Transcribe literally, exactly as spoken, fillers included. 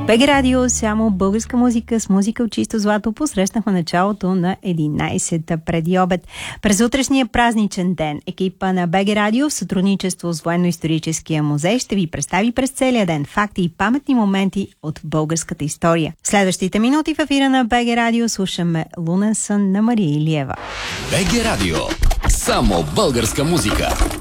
БГ Радио, само българска музика с музика от чисто злато. Посрещнахме началото на единайсета преди обед. През утрешния празничен ден екипа на БГ Радио в сътрудничество с Военно-историческия музей ще ви представи през целия ден факти и паметни моменти от българската история. В следващите минути в ефира на БГ Радио слушаме Лунен сън на Мария Илиева. БГ Радио, само българска музика.